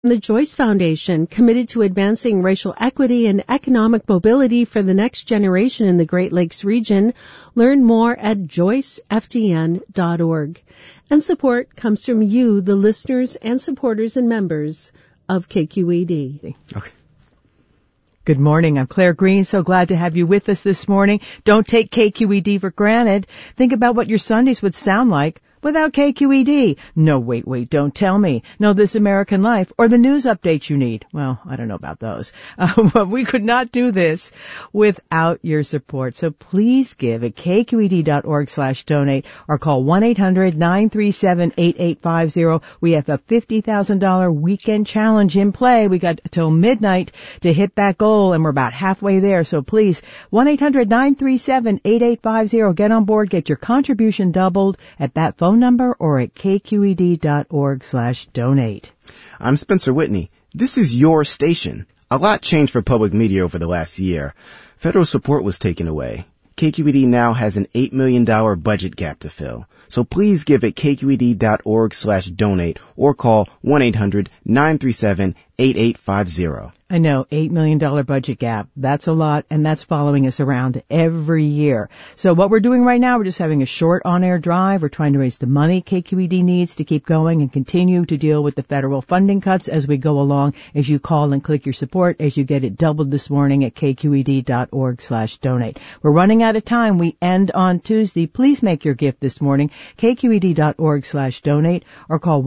The Joyce Foundation, committed to advancing racial equity and economic mobility for the next generation in the Great Lakes region. Learn more at joycefdn.org. And support comes from you, the listeners and supporters and members of KQED. Okay. Good morning. I'm Claire Green. So glad to have you with us this morning. Don't take KQED for granted. Think about what your Sundays would sound like without KQED. No, wait, don't tell me. No, This American Life or the news updates you need. Well, I don't know about those. But we could not do this without your support. So please give at kqed.org/donate or call 1-800-937-8850. We have a $50,000 weekend challenge in play. We got till midnight to hit that goal, and we're about halfway there. So please, 1-800-937-8850. Get on board. Get your contribution doubled at that phone number or at kqed.org/donate. I'm Spencer Whitney. This is your station. A lot changed for public media over the last year. Federal support was taken away. KQED now has an $8 million budget gap to fill. So please give at kqed.org/donate or call 1-800-937-8850. I know, $8 million budget gap. That's a lot, and that's following us around every year. So what we're doing right now, we're just having a short on-air drive. We're trying to raise the money KQED needs to keep going and continue to deal with the federal funding cuts as we go along. As you call and click your support, as you get it doubled this morning at kqed.org/donate. We're running out of time. We end on Tuesday. Please make your gift this morning, kqed.org/donate, or call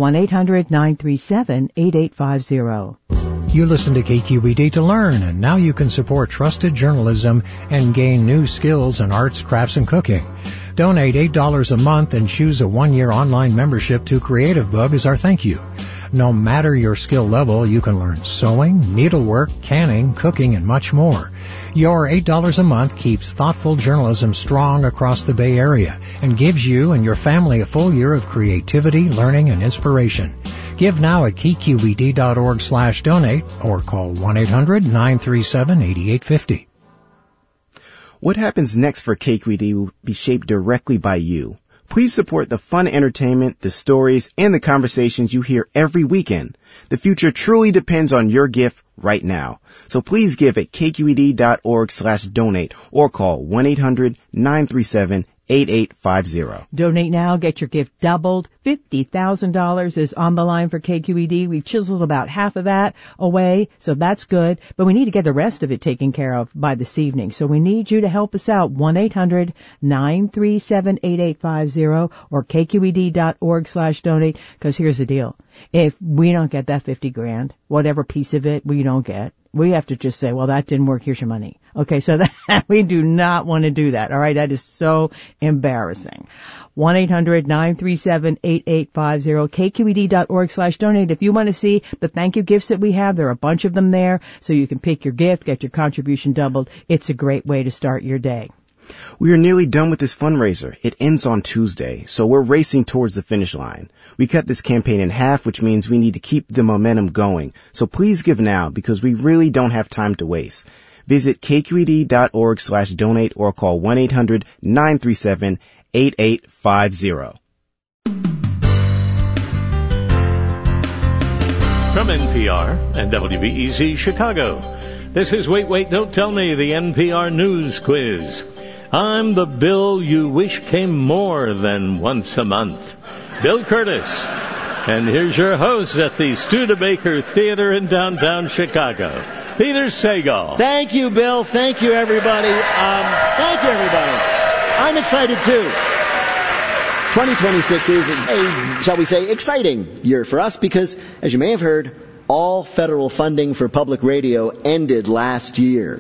1-800-937-8850. You listen to KQED to learn, and now you can support trusted journalism and gain new skills in arts, crafts, and cooking. Donate $8 a month and choose a 1-year online membership to Creative Bug as our thank you. No matter your skill level, you can learn sewing, needlework, canning, cooking, and much more. Your $8 a month keeps thoughtful journalism strong across the Bay Area and gives you and your family a full year of creativity, learning, and inspiration. Give now at kqed.org/donate or call 1-800-937-8850. What happens next for KQED will be shaped directly by you. Please support the fun entertainment, the stories, and the conversations you hear every weekend. The future truly depends on your gift right now. So please give at kqed.org/donate or call 1-800-937-8850. Donate now. Get your gift doubled. $50,000 is on the line for KQED. We've chiseled about half of that away, so that's good. But we need to get the rest of it taken care of by this evening. So we need you to help us out. 1-800-937-8850 or kqed.org/donate. Because here's the deal. If we don't get that 50 grand, whatever piece of it we don't get, we have to just say, well, that didn't work. Here's your money. Okay, so that we do not want to do that. All right, that is so embarrassing. 1-800-937-8850, kqed.org/donate. If you want to see the thank you gifts that we have, there are a bunch of them there, so you can pick your gift, get your contribution doubled. It's a great way to start your day. We are nearly done with this fundraiser. It ends on Tuesday, so we're racing towards the finish line. We cut this campaign in half, which means we need to keep the momentum going. So please give now, because we really don't have time to waste. Visit kqed.org/donate or call 1-800-937-8850. From NPR and WBEZ Chicago, this is Wait, Don't Tell Me, the NPR News Quiz. I'm the Bill you wish came more than once a month, Bill Curtis. And here's your host at the Studebaker Theater in downtown Chicago, Peter Sagal. Thank you, Bill. Thank you, everybody. I'm excited, too. 2026 is a, shall we say, exciting year for us because, as you may have heard, all federal funding for public radio ended last year.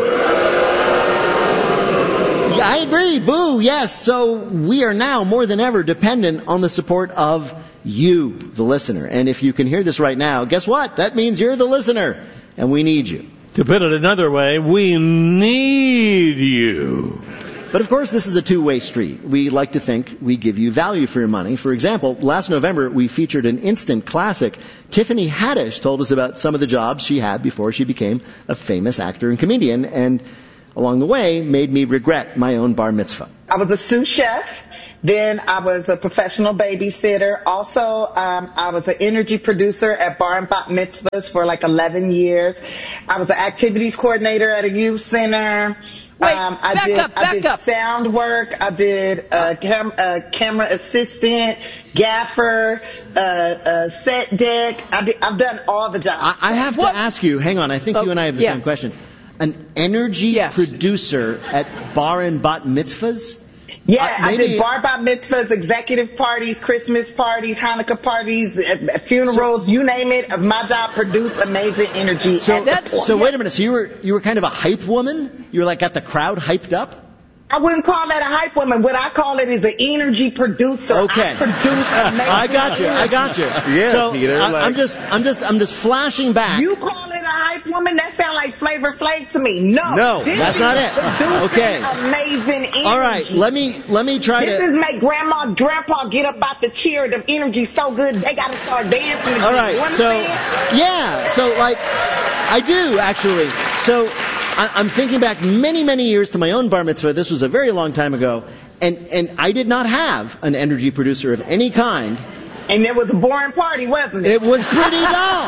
I agree. Boo. Yes. So we are now more than ever dependent on the support of you, the listener. And if you can hear this right now, guess what? That means you're the listener, and we need you. To put it another way, we need you. But of course, this is a two-way street. We like to think we give you value for your money. For example, last November, we featured an instant classic. Tiffany Haddish told us about some of the jobs she had before she became a famous actor and comedian. And along the way made me regret my own bar mitzvah. I was a sous chef. Then I was a professional babysitter. Also, I was an energy producer at bar and bat mitzvahs for like 11 years. I was an activities coordinator at a youth center. I did sound work. I did camera assistant, gaffer, set deck. I've done all the jobs. I have to ask you, hang on, I think you and I have the same question. An energy producer at bar and bat mitzvahs? Yeah, I did bar bat mitzvahs, executive parties, Christmas parties, Hanukkah parties, funerals, you name it. My job produced amazing energy. So wait a minute. So you were kind of a hype woman? You were like got the crowd hyped up? I wouldn't call that a hype woman. What I call it is an energy producer. Okay. I produce amazing I got you. Yeah, so Peter. I'm just flashing back. You call it a hype woman? That sounds like Flavor Flav to me. No, that's not it. Okay. Amazing energy. All right, let me try This is make grandma and grandpa get up out the chair. The energy so good they got to start dancing. All right, so like I do actually. So I'm thinking back many years to my own bar mitzvah. This was a very long time ago, and I did not have an energy producer of any kind. And it was a boring party, wasn't it? It was pretty dull.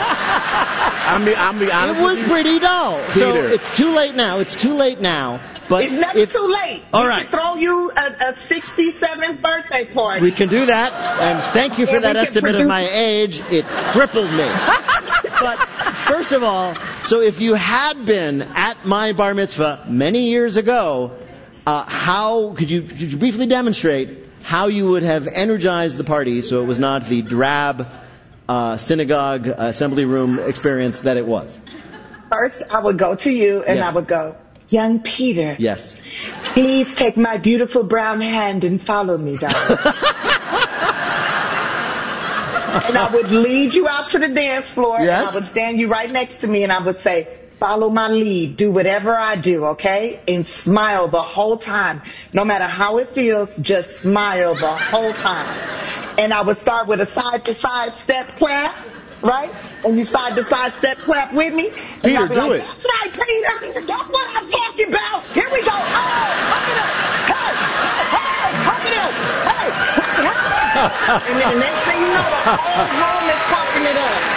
I'm be honest. It was pretty dull. Peter. So it's too late now. But it's never too late. All we right. can throw you a 67th birthday party. We can do that. And thank you for that estimate of my age. It crippled me. But first of all, so if you had been at my bar mitzvah many years ago, how could you briefly demonstrate how you would have energized the party so it was not the drab synagogue assembly room experience that it was? First, I would go to you and Yes. I would go, young Peter. Yes. Please take my beautiful brown hand and follow me, darling. And I would lead you out to the dance floor. Yes. And I would stand you right next to me and I would say, follow my lead. Do whatever I do, okay? And smile the whole time. No matter how it feels, just smile the whole time. And I would start with a side-to-side step clap, right? And you side-to-side step clap with me. And Peter, I'll be do like, it. That's right, Peter. That's what I'm talking about. Here we go. Oh, pump it up. Hey, pump it up. Hey. And then the next thing you know, the whole room is pumping it up.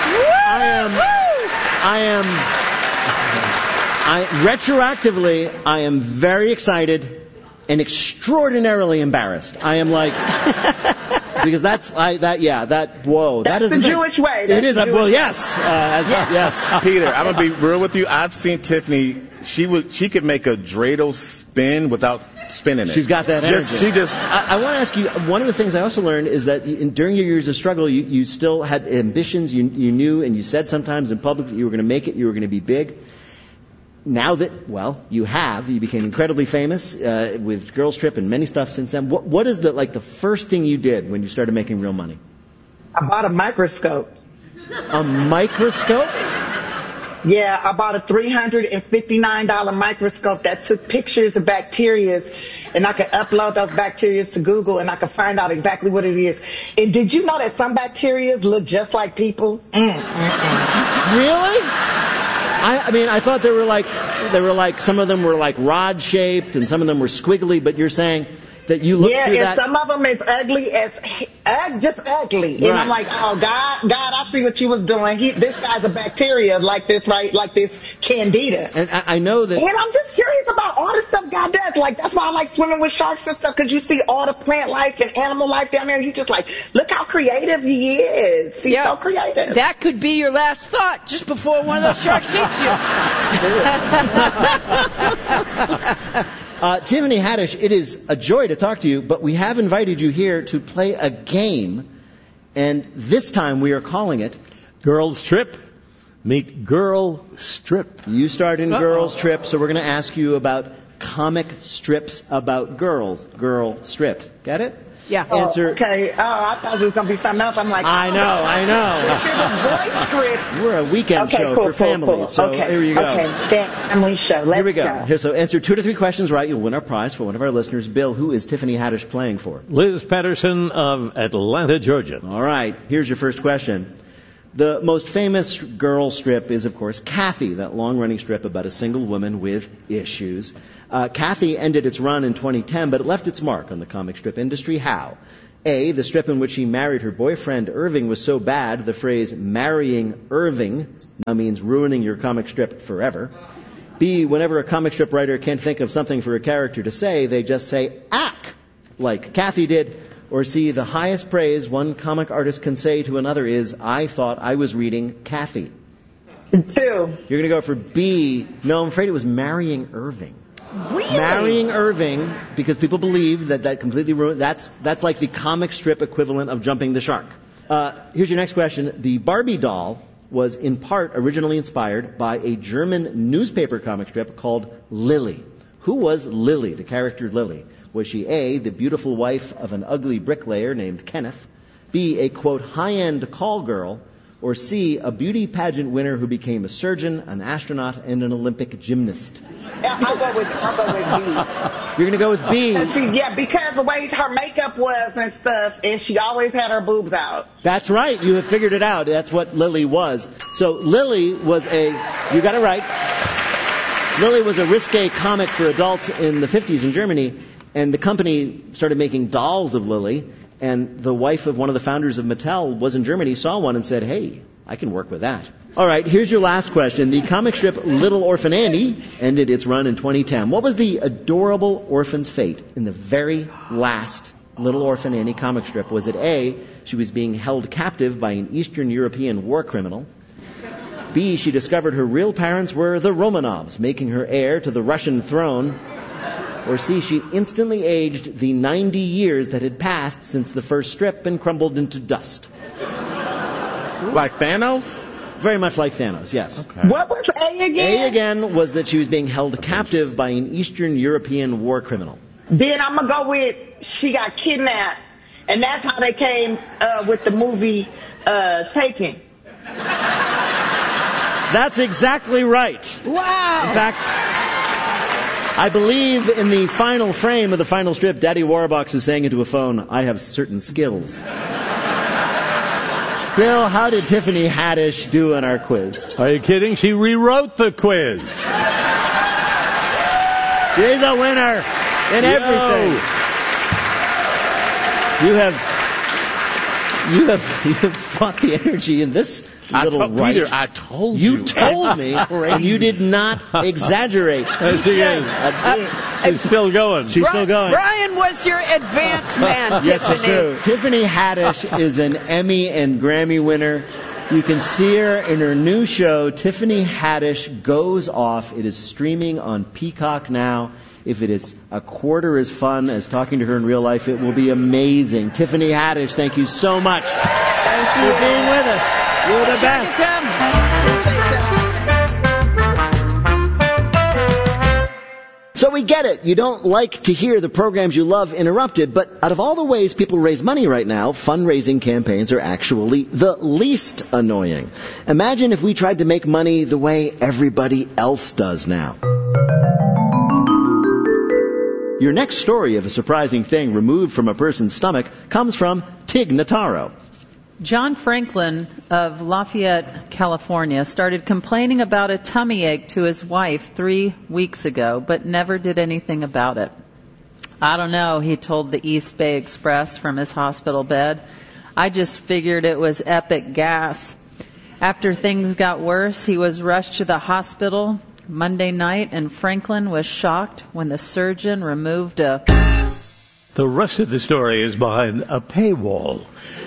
Retroactively, I am very excited and extraordinarily embarrassed. I am like, because whoa. That's that is the Jewish way. It is. Well, yes. Yes. Peter, I'm going to be real with you. I've seen Tiffany. She could make a dreidel spin without spinning it. She's got that energy. I want to ask you, one of the things I also learned is that during your years of struggle, you still had ambitions. You knew and you said sometimes in public that you were going to make it, you were going to be big. Now that, you became incredibly famous with Girls Trip and many stuff since then. What is the first thing you did when you started making real money? I bought a microscope. A microscope? Yeah, I bought a $359 microscope that took pictures of bacteria, and I could upload those bacteria to Google, and I could find out exactly what it is. And did you know that some bacteria look just like people? Really? I mean, I thought they were like some of them were like rod shaped and some of them were squiggly, but you're saying that you look through that. Yeah, and some of them is ugly just ugly. And I'm like, oh, God, I see what you was doing. This guy's a bacteria like this, right? Like this candida. And I know that. And I'm just curious about all the stuff God does. Like, that's why I like swimming with sharks and stuff, because you see all the plant life and animal life down there. And you just like, look how creative he is. He's so creative. That could be your last thought just before one of those sharks eats you. Tiffany Haddish, it is a joy to talk to you, but we have invited you here to play a game, and this time we are calling it Girls Trip. Meet Girl Strip. You starred in Girls Trip, so we're going to ask you about comic strips about girls. Girl strips. Get it? Yeah. Answer. Okay. Oh, I thought it was going to be something else. I'm like, I know. Voice script. We're a weekend show for families, so here you go. Okay, family show. Let's Here we go. So answer 2 to 3 questions right, you'll win our prize for one of our listeners. Bill, who is Tiffany Haddish playing for? Liz Patterson of Atlanta, Georgia. All right, here's your first question. The most famous girl strip is, of course, Kathy, that long-running strip about a single woman with issues. Kathy ended its run in 2010, but it left its mark on the comic strip industry. How? A, the strip in which she married her boyfriend Irving was so bad, the phrase marrying Irving now means ruining your comic strip forever. B, whenever a comic strip writer can't think of something for a character to say, they just say, ack, like Kathy did. Or C, the highest praise one comic artist can say to another is, I thought I was reading Kathy. 2. You're going to go for B. No, I'm afraid it was marrying Irving. Really? Marrying Irving, because people believe that completely ruined. That's like the comic strip equivalent of jumping the shark. Here's your next question. The Barbie doll was in part originally inspired by a German newspaper comic strip called Lily. Who was Lily, the character Lily? Was she A, the beautiful wife of an ugly bricklayer named Kenneth, B, a, quote, high-end call girl, or C, a beauty pageant winner who became a surgeon, an astronaut, and an Olympic gymnast? I'll go with B. You're going to go with B. Because the way her makeup was and stuff, and she always had her boobs out. That's right. You have figured it out. That's what Lily was. So Lily was you got it right. Lily was a risque comic for adults in the 50s in Germany. And the company started making dolls of Lily, and the wife of one of the founders of Mattel was in Germany, saw one and said, hey, I can work with that. All right, here's your last question. The comic strip Little Orphan Annie ended its run in 2010. What was the adorable orphan's fate in the very last Little Orphan Annie comic strip? Was it A, she was being held captive by an Eastern European war criminal? B, she discovered her real parents were the Romanovs, making her heir to the Russian throne? Or C, she instantly aged the 90 years that had passed since the first strip and crumbled into dust. Like Thanos? Very much like Thanos, yes. Okay. What was A again? A again was that she was being held captive by an Eastern European war criminal. Then I'm going to go with she got kidnapped, and that's how they came with the movie Taken. That's exactly right. Wow. In fact, I believe in the final frame of the final strip, Daddy Warbucks is saying into a phone, I have certain skills. Bill, how did Tiffany Haddish do in our quiz? Are you kidding? She rewrote the quiz. She's a winner in everything. You have brought the energy in this little right. Peter, I told you. You told me, and you did not exaggerate. She is. She's still going. She's still going. Brian was your advance man, Yes, Tiffany. it's true. Tiffany Haddish is an Emmy and Grammy winner. You can see her in her new show, Tiffany Haddish Goes Off. It is streaming on Peacock now. If it is a quarter as fun as talking to her in real life, it will be amazing. Tiffany Haddish, thank you so much for being with us. You're the best. So we get it. You don't like to hear the programs you love interrupted, but out of all the ways people raise money right now, fundraising campaigns are actually the least annoying. Imagine if we tried to make money the way everybody else does now. Your next story of a surprising thing removed from a person's stomach comes from Tig Notaro. John Franklin of Lafayette, California, started complaining about a tummy ache to his wife 3 weeks ago, but never did anything about it. I don't know, he told the East Bay Express from his hospital bed. I just figured it was epic gas. After things got worse, he was rushed to the hospital Monday night, and Franklin was shocked when the surgeon removed a... The rest of the story is behind a paywall.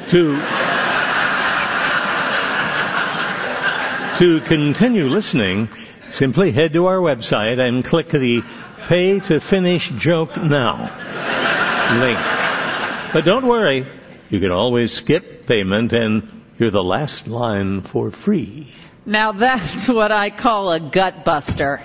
To continue listening, simply head to our website and click the Pay to Finish Joke Now link. But don't worry, you can always skip payment and hear the last line for free. Now that's what I call a gut buster.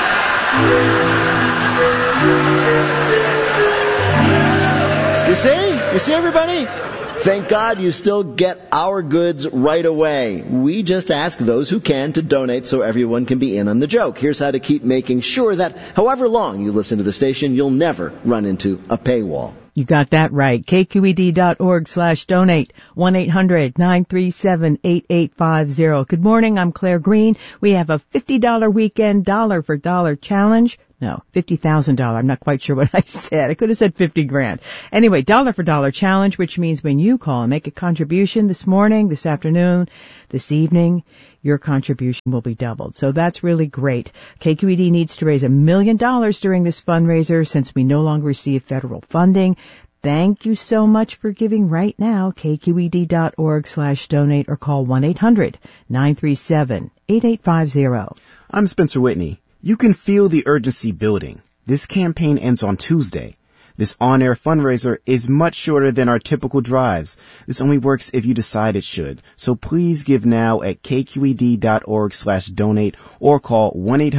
You see everybody? Thank God you still get our goods right away. We just ask those who can to donate so everyone can be in on the joke. Here's how to keep making sure that however long you listen to the station, you'll never run into a paywall. You got that right. KQED.org/donate. 1-800-937-8850. Good morning. I'm Claire Green. We have a $50 weekend dollar for dollar challenge. No, $50,000. I'm not quite sure what I said. I could have said 50 grand. Anyway, dollar for dollar challenge, which means when you call and make a contribution this morning, this afternoon, this evening, your contribution will be doubled. So that's really great. KQED needs to raise $1 million during this fundraiser since we no longer receive federal funding. Thank you so much for giving right now. KQED.org/donate or call 1-800-937-8850. I'm Spencer Whitney. You can feel the urgency building. This campaign ends on Tuesday. This on-air fundraiser is much shorter than our typical drives. This only works if you decide it should. So please give now at kqed.org/donate or call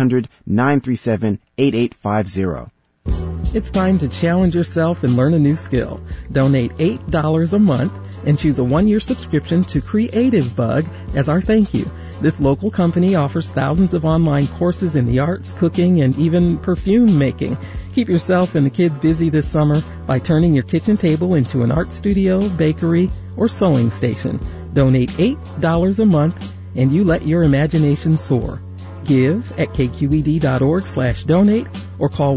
1-800-937-8850. It's time to challenge yourself and learn a new skill. Donate $8 a month and choose a 1-year subscription to Creative Bug as our thank you. This local company offers thousands of online courses in the arts, cooking, and even perfume making. Keep yourself and the kids busy this summer by turning your kitchen table into an art studio, bakery, or sewing station. Donate $8 a month and you let your imagination soar. Give at kqed.org/donate or call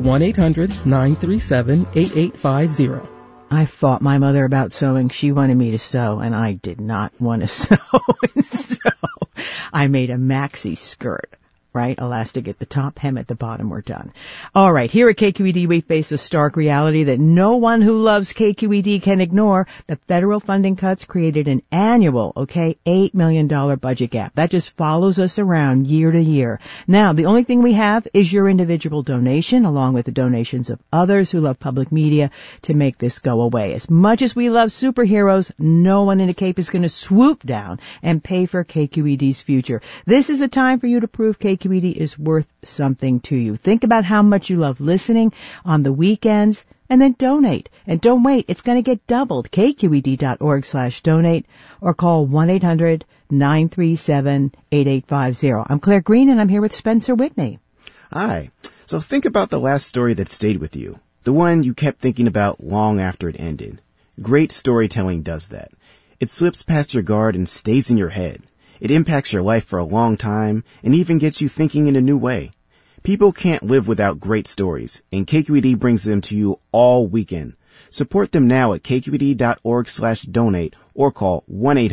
1-800-937-8850. I fought my mother about sewing. She wanted me to sew, and I did not want to sew. So I made a maxi skirt, right? Elastic at the top, hem at the bottom. We're done. All right. Here at KQED, we face a stark reality that no one who loves KQED can ignore. The federal funding cuts created an annual, $8 million budget gap. That just follows us around year to year. Now, the only thing we have is your individual donation, along with the donations of others who love public media, to make this go away. As much as we love superheroes, no one in a cape is going to swoop down and pay for KQED's future. This is a time for you to prove KQED is worth something to you. Think about how much you love listening on the weekends and then donate. And don't wait. It's going to get doubled. KQED.org/donate or call 1-800-937-8850. I'm Claire Green and I'm here with Spencer Whitney. Hi. So think about the last story that stayed with you. The one you kept thinking about long after it ended. Great storytelling does that. It slips past your guard and stays in your head. It impacts your life for a long time and even gets you thinking in a new way. People can't live without great stories, and KQED brings them to you all weekend. Support them now at kqed.org/donate or call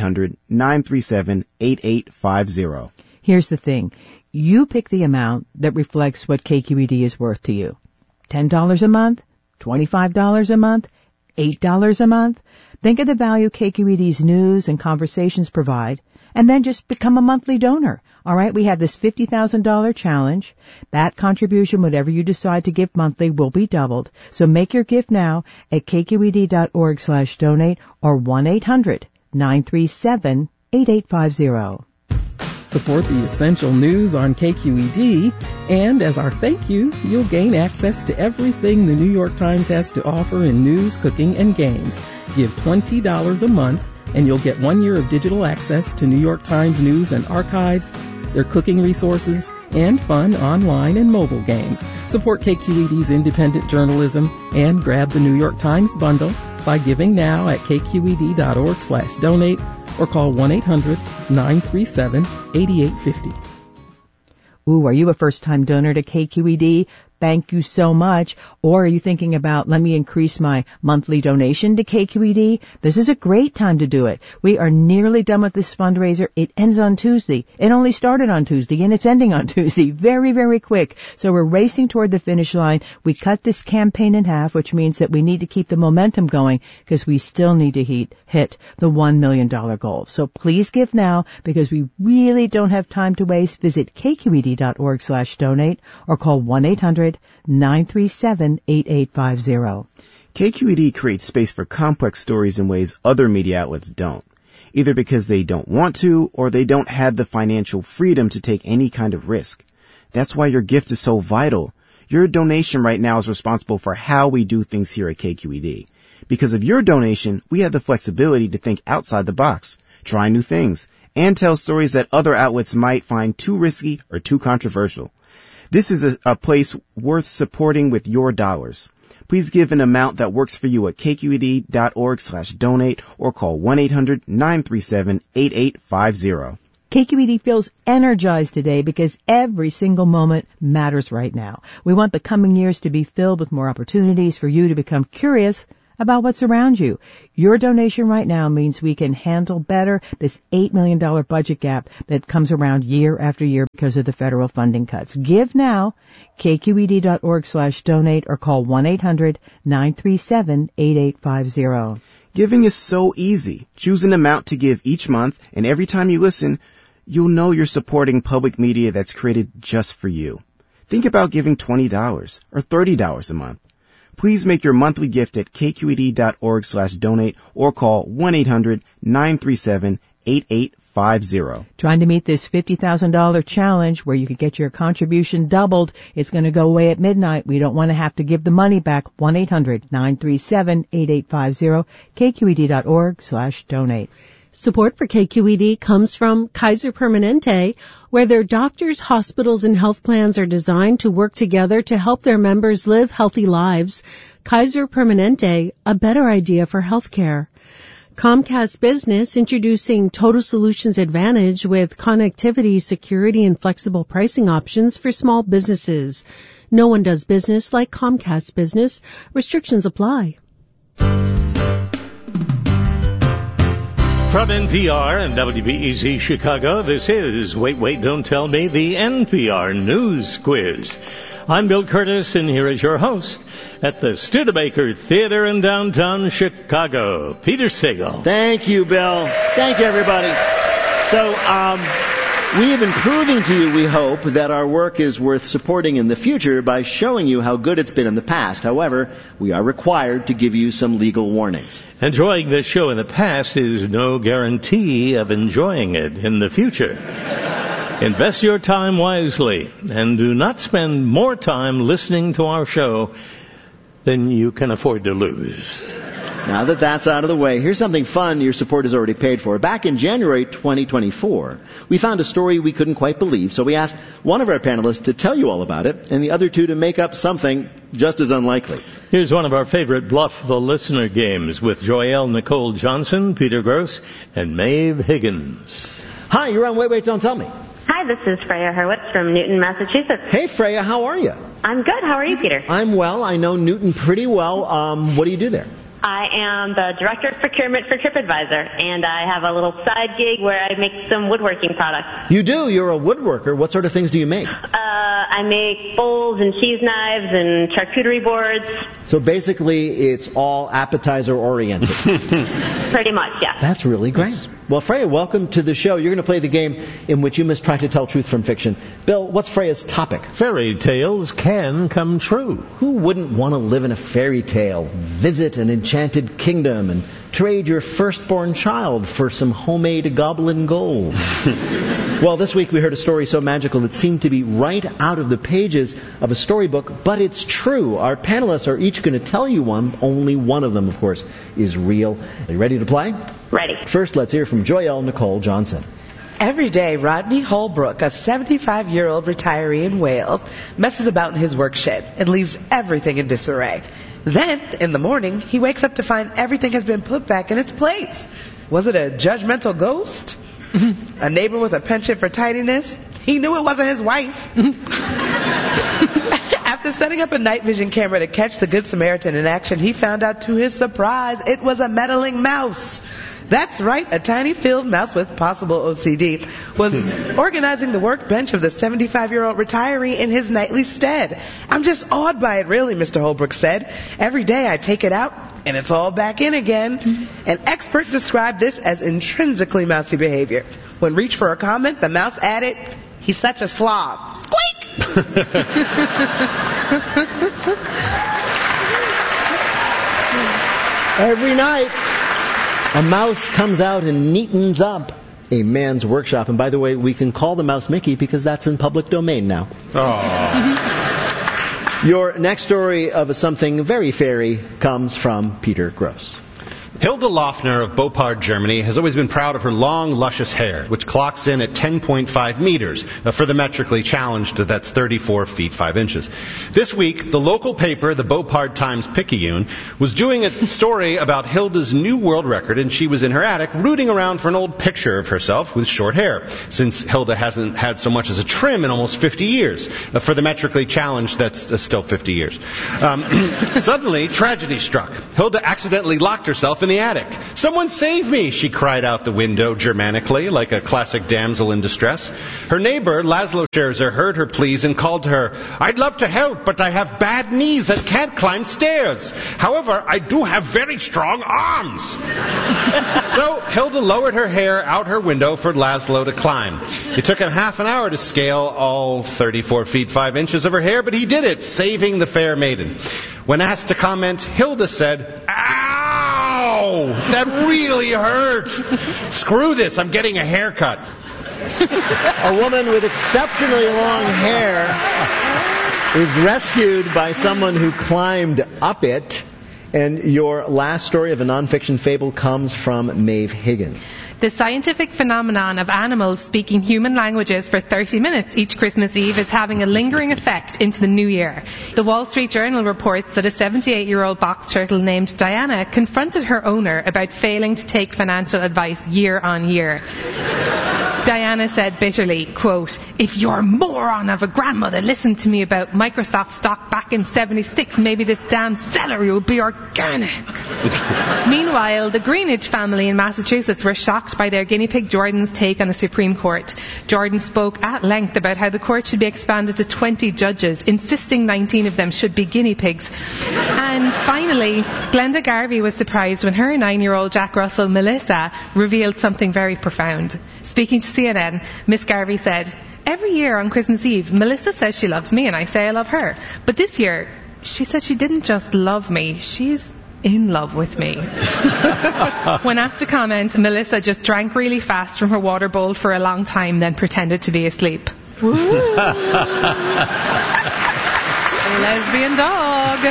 1-800-937-8850. Here's the thing. You pick the amount that reflects what KQED is worth to you. $10 a month? $25 a month? $8 a month? Think of the value KQED's news and conversations provide, and then just become a monthly donor. All right, we have this $50,000 challenge. That contribution, whatever you decide to give monthly, will be doubled. So make your gift now at kqed.org/donate or 1-800-937-8850. Support the essential news on KQED, and as our thank you, you'll gain access to everything the New York Times has to offer in news, cooking, and games. Give $20 a month, and you'll get 1 year of digital access to New York Times news and archives, their cooking resources, and fun online and mobile games. Support KQED's independent journalism and grab the New York Times bundle by giving now at kqed.org/donate or call 1-800-937-8850. Ooh, are you a first-time donor to KQED? Thank you so much. Or are you thinking about, let me increase my monthly donation to KQED? This is a great time to do it. We are nearly done with this fundraiser. It ends on Tuesday. It only started on Tuesday and it's ending on Tuesday. Very, very quick. So we're racing toward the finish line. We cut this campaign in half, which means that we need to keep the momentum going because we still need to hit the $1 million goal. So please give now because we really don't have time to waste. Visit kqed.org/donate or call 1-800-937-8850. KQED creates space for complex stories in ways other media outlets don't, either because they don't want to or they don't have the financial freedom to take any kind of risk. That's why your gift is so vital. Your donation right now is responsible for how we do things here at KQED. Because of your donation, we have the flexibility to think outside the box, try new things, and tell stories that other outlets might find too risky or too controversial. This is a place worth supporting with your dollars. Please give an amount that works for you at kqed.org/donate or call 1-800-937-8850. KQED feels energized today because every single moment matters right now. We want the coming years to be filled with more opportunities for you to become curious about what's around you. Your donation right now means we can handle better this $8 million budget gap that comes around year after year because of the federal funding cuts. Give now, kqed.org/donate or call 1-800-937-8850. Giving is so easy. Choose an amount to give each month, and every time you listen, you'll know you're supporting public media that's created just for you. Think about giving $20 or $30 a month. Please make your monthly gift at kqed.org/donate or call 1-800-937-8850. Trying to meet this $50,000 challenge where you could get your contribution doubled. It's going to go away at midnight. We don't want to have to give the money back. 1-800-937-8850, kqed.org/donate. Support for KQED comes from Kaiser Permanente, where their doctors, hospitals, and health plans are designed to work together to help their members live healthy lives. Kaiser Permanente, a better idea for healthcare. Comcast Business, introducing Total Solutions Advantage with connectivity, security, and flexible pricing options for small businesses. No one does business like Comcast Business. Restrictions apply. From NPR and WBEZ Chicago, this is Wait, Don't Tell Me, the NPR News Quiz. I'm Bill Curtis, and here is your host at the Studebaker Theater in downtown Chicago, Peter Sagal. Thank you, Bill. Thank you, everybody. So, we have been proving to you, we hope, that our work is worth supporting in the future by showing you how good it's been in the past. However, we are required to give you some legal warnings. Enjoying this show in the past is no guarantee of enjoying it in the future. Invest your time wisely and do not spend more time listening to our show than you can afford to lose. Now that that's out of the way, here's something fun your support has already paid for. Back in January 2024, we found a story we couldn't quite believe, so we asked one of our panelists to tell you all about it, and the other two to make up something just as unlikely. Here's one of our favorite Bluff the Listener games with Joelle Nicole Johnson, Peter Gross, and Maeve Higgins. Hi, you're on Wait, Don't Tell Me. Hi, this is Freya Hurwitz from Newton, Massachusetts. Hey, Freya, how are you? I'm good. How are you, Peter? I'm well. I know Newton pretty well. What do you do there? I am the Director of Procurement for TripAdvisor, and I have a little side gig where I make some woodworking products. You do? You're a woodworker. What sort of things do you make? I make bowls and cheese knives and charcuterie boards. So basically, it's all appetizer-oriented. Pretty much, yeah. That's really great. Yes. Well, Freya, welcome to the show. You're going to play the game in which you must try to tell truth from fiction. Bill, what's Freya's topic? Fairy tales can come true. Who wouldn't want to live in a fairy tale, visit an enchanted kingdom, and trade your firstborn child for some homemade goblin gold? Well, this week we heard a story so magical it seemed to be right out of the pages of a storybook, but it's true. Our panelists are each going to tell you one. Only one of them, of course, is real. Are you ready to play? Ready. First, let's hear from Joelle Nicole Johnson. Every day, Rodney Holbrook, a 75-year-old retiree in Wales, messes about in his work shed and leaves everything in disarray. Then, in the morning, he wakes up to find everything has been put back in its place. Was it a judgmental ghost? A neighbor with a penchant for tidiness? He knew it wasn't his wife. After setting up a night vision camera to catch the Good Samaritan in action, he found out to his surprise it was a meddling mouse. That's right, a tiny field mouse with possible OCD was organizing the workbench of the 75-year-old retiree in his nightly stead. I'm just awed by it, really, Mr. Holbrook said. Every day I take it out, and it's all back in again. An expert described this as intrinsically mousy behavior. When reached for a comment, the mouse added, "He's such a slob." Squeak! Every night, a mouse comes out and neatens up a man's workshop. And by the way, we can call the mouse Mickey because that's in public domain now. Your next story of something very fairy comes from Peter Gross. Hilda Lofner of Beaupard, Germany, has always been proud of her long, luscious hair, which clocks in at 10.5 meters. For the metrically challenged, that's 34 feet 5 inches. This week, the local paper, the Beaupard Times-Picayune, was doing a story about Hilda's new world record, and she was in her attic rooting around for an old picture of herself with short hair, since Hilda hasn't had so much as a trim in almost 50 years. For the metrically challenged, that's still 50 years. Suddenly, tragedy struck. Hilda accidentally locked herself in the attic. "Someone save me!" she cried out the window Germanically, like a classic damsel in distress. Her neighbor, Laszlo Scherzer, heard her pleas and called to her, "I'd love to help, but I have bad knees and can't climb stairs. However, I do have very strong arms." So Hilda lowered her hair out her window for Laszlo to climb. It took him half an hour to scale all 34 feet 5 inches of her hair, but he did it, saving the fair maiden. When asked to comment, Hilda said, "Ow! That really hurt. Screw this, I'm getting a haircut." A woman with exceptionally long hair is rescued by someone who climbed up it. And your last story of a nonfiction fable comes from Maeve Higgins. The scientific phenomenon of animals speaking human languages for 30 minutes each Christmas Eve is having a lingering effect into the new year. The Wall Street Journal reports that a 78-year-old box turtle named Diana confronted her owner about failing to take financial advice year on year. Diana said bitterly, quote, "If your moron of a grandmother listened to me about Microsoft stock back in 76, maybe this damn celery would be organic." Meanwhile, the Greenidge family in Massachusetts were shocked by their guinea pig Jordan's take on the Supreme Court. Jordan spoke at length about how the court should be expanded to 20 judges, insisting 19 of them should be guinea pigs. And finally, Glenda Garvey was surprised when her 9-year-old Jack Russell, Melissa, revealed something very profound. Speaking to CNN, Miss Garvey said, "Every year on Christmas Eve, Melissa says she loves me and I say I love her. But this year, she said she didn't just love me, she's in love with me." When asked to comment, Melissa just drank really fast from her water bowl for a long time, then pretended to be asleep. Lesbian dog.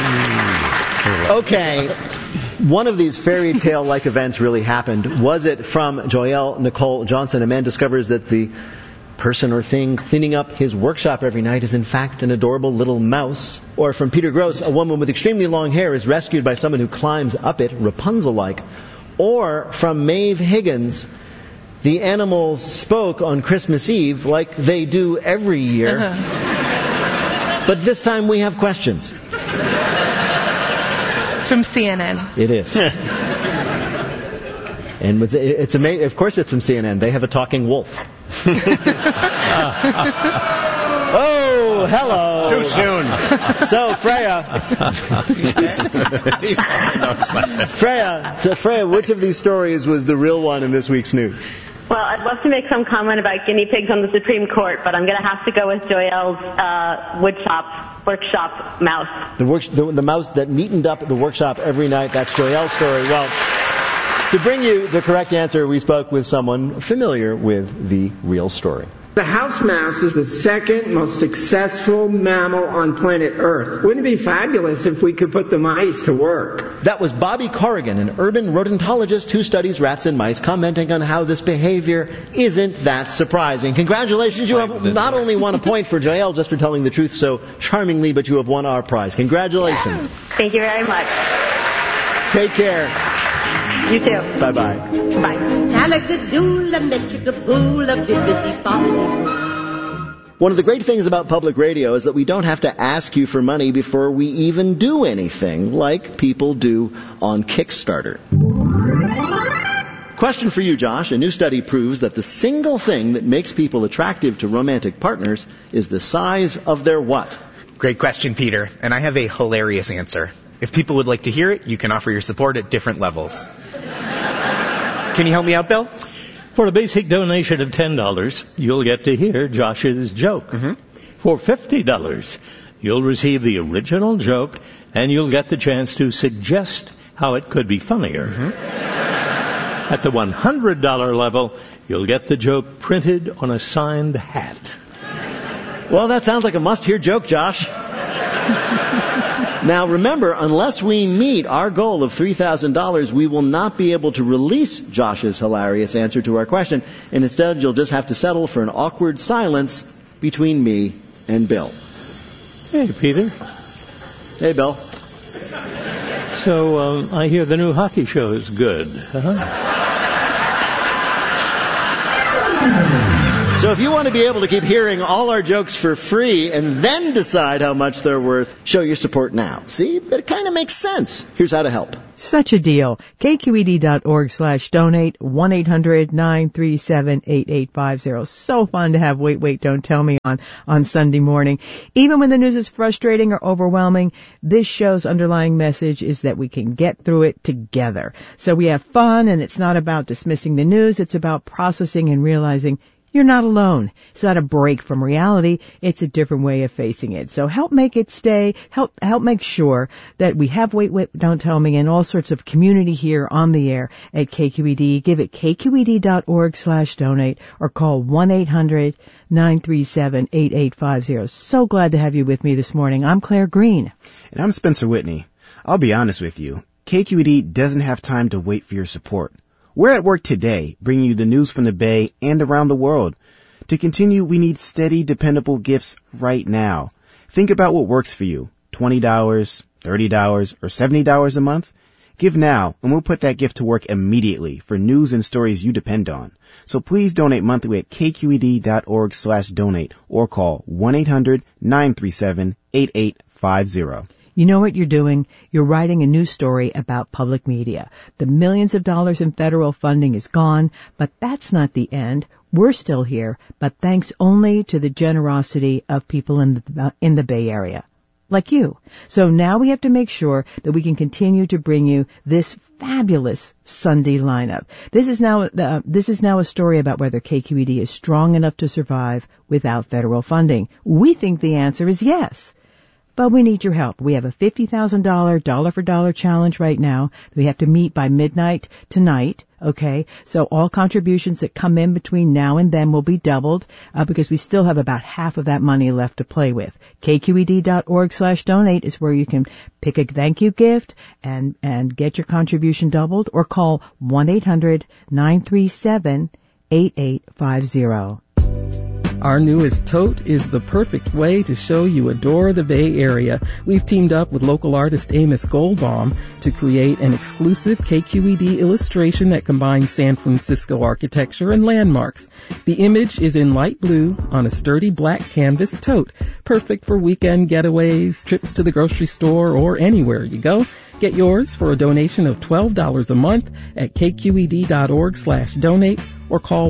Okay. One of these fairy tale-like events really happened. Was it from Joelle Nicole Johnson? A man discovers that the person or thing cleaning up his workshop every night is in fact an adorable little mouse. Or from Peter Gross, a woman with extremely long hair is rescued by someone who climbs up it, Rapunzel-like. Or from Maeve Higgins, the animals spoke on Christmas Eve like they do every year. But this time we have questions. It's from CNN. It is. And it's amazing. Of course it's from CNN. They have a talking wolf. Oh, hello. Too soon. So, Freya, which of these stories was the real one in this week's news? Well, I'd love to make some comment about guinea pigs on the Supreme Court, but I'm going to have to go with Joelle's workshop mouse. The mouse that neatened up the workshop every night. That's Joelle's story. Well, to bring you the correct answer, we spoke with someone familiar with the real story. The house mouse is the second most successful mammal on planet Earth. Wouldn't it be fabulous if we could put the mice to work? That was Bobby Corrigan, an urban rodentologist who studies rats and mice, commenting on how this behavior isn't that surprising. Congratulations, you have not only won a point for Joelle just for telling the truth so charmingly, but you have won our prize. Congratulations. Yes. Thank you very much. Take care. You too. Bye-bye. Bye. One of the great things about public radio is that we don't have to ask you for money before we even do anything, like people do on Kickstarter. Question for you, Josh. A new study proves that the single thing that makes people attractive to romantic partners is the size of their what? Great question, Peter. And I have a hilarious answer. If people would like to hear it, you can offer your support at different levels. Can you help me out, Bill? For a basic donation of $10, you'll get to hear Josh's joke. For $50, you'll receive the original joke, and you'll get the chance to suggest how it could be funnier. At the $100 level, you'll get the joke printed on a signed hat. Well, that sounds like a must-hear joke, Josh. Now remember, unless we meet our goal of $3,000, we will not be able to release Josh's hilarious answer to our question, and instead you'll just have to settle for an awkward silence between me and Bill. Hey, Peter. Hey, Bill. So, I hear the new hockey show is good, So if you want to be able to keep hearing all our jokes for free and then decide how much they're worth, show your support now. See? But it kind of makes sense. Here's how to help. Such a deal. KQED.org/donate, 1-800-937-8850. So fun to have Wait, Don't Tell Me on Sunday morning. Even when the news is frustrating or overwhelming, this show's underlying message is that we can get through it together. So we have fun, and it's not about dismissing the news. It's about processing and realizing you're not alone. It's not a break from reality. It's a different way of facing it. So help make it stay. Help make sure that we have Wait, Don't Tell Me and all sorts of community here on the air at KQED. Give it KQED.org/donate or call 1-800-937-8850. So glad to have you with me this morning. I'm Claire Green. And I'm Spencer Whitney. I'll be honest with you. KQED doesn't have time to wait for your support. We're at work today, bringing you the news from the Bay and around the world. To continue, we need steady, dependable gifts right now. Think about what works for you. $20, $30, or $70 a month? Give now, and we'll put that gift to work immediately for news and stories you depend on. So please donate monthly at kqed.org/donate or call 1-800-937-8850. You know what you're doing? You're writing a news story about public media. The millions of dollars in federal funding is gone, but that's not the end. We're still here, but thanks only to the generosity of people in the Bay Area, like you. So now we have to make sure that we can continue to bring you this fabulous Sunday lineup. This is now a story about whether KQED is strong enough to survive without federal funding. We think the answer is yes. But we need your help. We have a $50,000 dollar-for-dollar challenge right now that we have to meet by midnight tonight, okay? So all contributions that come in between now and then will be doubled because we still have about half of that money left to play with. KQED.org/donate is where you can pick a thank you gift and get your contribution doubled or call 1-800-937-8850. Our newest tote is the perfect way to show you adore the Bay Area. We've teamed up with local artist Amos Goldbaum to create an exclusive KQED illustration that combines San Francisco architecture and landmarks. The image is in light blue on a sturdy black canvas tote, perfect for weekend getaways, trips to the grocery store, or anywhere you go. Get yours for a donation of $12 a month at kqed.org/donate or call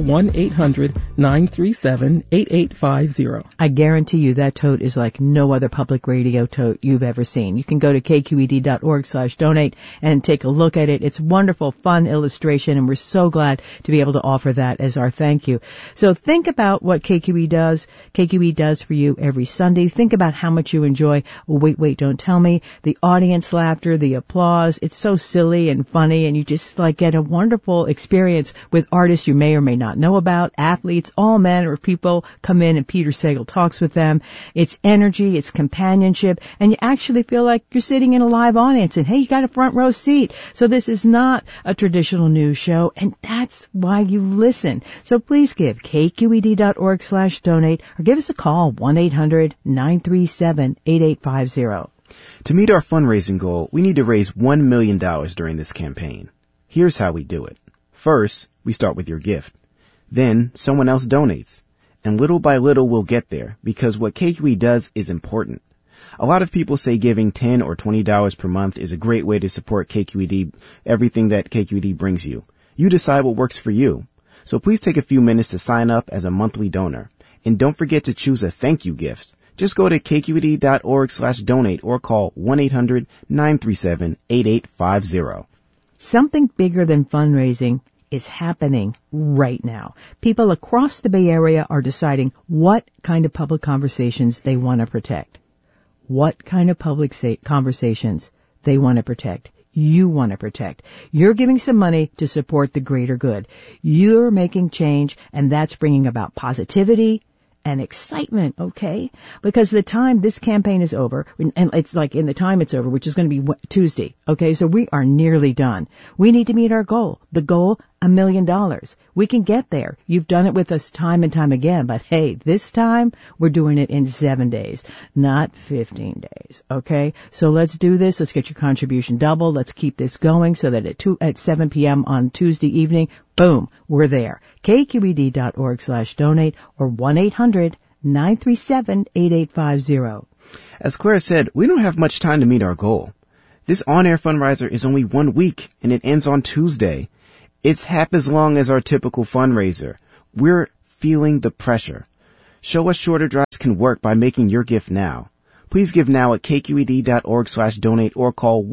1-800-937-8850. I guarantee you that tote is like no other public radio tote you've ever seen. You can go to kqed.org/donate and take a look at it. It's wonderful, fun illustration, and we're so glad to be able to offer that as our thank you. So think about what KQED does for you every Sunday. Think about how much you enjoy Wait, Don't Tell Me, the audience laughter, the applause. It's so silly and funny, and you just get a wonderful experience with artists you may or may not know about, athletes, all manner of people come in and Peter Sagal talks with them. It's energy, it's companionship, and you actually feel like you're sitting in a live audience and hey, you got a front row seat. So this is not a traditional news show, and that's why you listen. So please give kqed.org/donate or give us a call, 1-800-937-8850. To meet our fundraising goal, we need to raise $1 million during this campaign. Here's how we do it. First, we start with your gift. Then, someone else donates. And little by little, we'll get there, because what KQED does is important. A lot of people say giving $10 or $20 per month is a great way to support KQED, everything that KQED brings you. You decide what works for you. So please take a few minutes to sign up as a monthly donor. And don't forget to choose a thank you gift. Just go to kqed.org/donate or call 1-800-937-8850. Something bigger than fundraising is happening right now. People across the Bay Area are deciding what kind of public conversations they want to protect. What kind of public conversations they want to protect. You want to protect. You're giving some money to support the greater good. You're making change, and that's bringing about positivity and excitement, okay? Because the time this campaign is over, and it's like in the time it's over, which is going to be Tuesday, okay? So we are nearly done. We need to meet our goal. The goal, $1 million. We can get there. You've done it with us time and time again, but hey, this time we're doing it in 7 days, not 15 days, okay? So let's do this. Let's get your contribution doubled. Let's keep this going so that at 7 p.m. on Tuesday evening, boom, we're there. kqed.org/donate or 1-800-937-8850. As Claire said, we don't have much time to meet our goal. This on-air fundraiser is only 1 week, and it ends on Tuesday. It's half as long as our typical fundraiser. We're feeling the pressure. Show us shorter drives can work by making your gift now. Please give now at kqed.org/donate or call